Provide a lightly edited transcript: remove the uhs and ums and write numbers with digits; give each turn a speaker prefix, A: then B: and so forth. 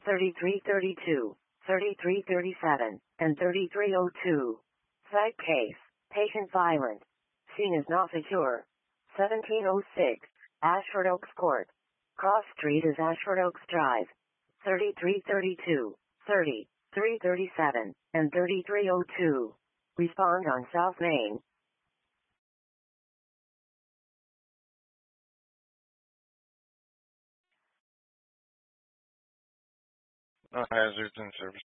A: 3332, 3337, and 3302. Site case, patient violent. Scene is not secure. 1706, Ashford Oaks Court. Cross Street is Ashford Oaks Drive. 3332, 3337, and 3302. Respond on South Main.
B: No hazards in service.